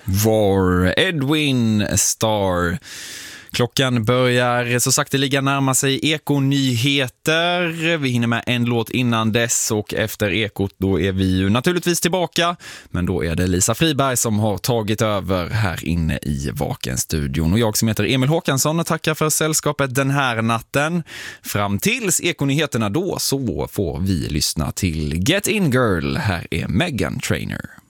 Var Edwin Starr. Klockan börjar så sakteliga närma sig Eko-nyheter. Vi hinner med en låt innan dess och efter Ekot då är vi ju naturligtvis tillbaka. Men då är det Lisa Friberg som har tagit över här inne i Vaken-studion. Och jag som heter Emil Håkansson tackar för sällskapet den här natten. Fram tills Eko-nyheterna då så får vi lyssna till Get In Girl. Här är Meghan Trainor.